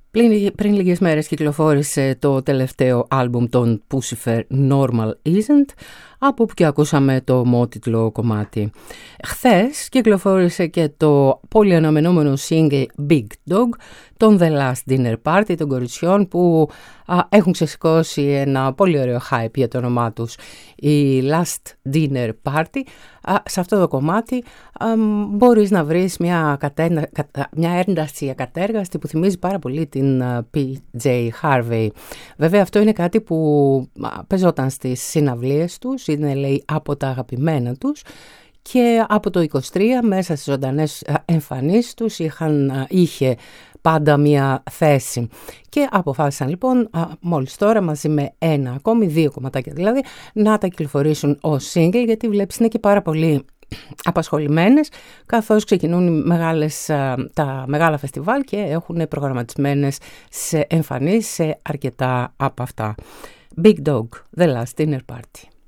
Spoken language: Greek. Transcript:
Πριν λίγες μέρες κυκλοφόρησε το τελευταίο άλμπουμ των Pucifer, Normal Isn't, από που και ακούσαμε το ομότιτλο κομμάτι. Χθες κυκλοφόρησε και το πολύ αναμενόμενο single Big Dog των The Last Dinner Party των κοριτσιών, που έχουν ξεσηκώσει ένα πολύ ωραίο hype για το όνομά τους. Η Last Dinner Party, σε αυτό το κομμάτι μπορείς να βρεις μια ένταση ακατέργαστη που θυμίζει πάρα πολύ την PJ Harvey. Βέβαια αυτό είναι κάτι που παίζονταν στις συναυλίες τους, είναι λέει από τα αγαπημένα τους, και από το 23 μέσα στις ζωντανές εμφανίσεις τους είχε πάντα μία θέση. Και αποφάσισαν λοιπόν μόλις τώρα μαζί με ένα ακόμη, 2 κομματάκια δηλαδή, να τα κυκλοφορήσουν ως single, γιατί βλέπεις είναι και πάρα πολύ απασχολημένες καθώς ξεκινούν τα μεγάλα φεστιβάλ και έχουν προγραμματισμένες σε εμφανίσεις σε αρκετά από αυτά. Big Dog, The Last Dinner Party.